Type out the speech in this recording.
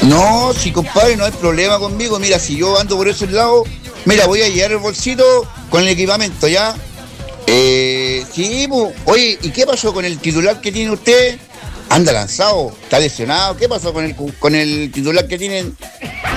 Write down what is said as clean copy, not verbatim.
No, si compadre, no hay problema conmigo. Mira, si yo ando por esos lados, mira, voy a llevar el bolsito con el equipamiento, ¿ya? Sí, oye, ¿y qué pasó con el titular que tiene usted? Anda lanzado, está lesionado. ¿Qué pasó con el titular que tienen?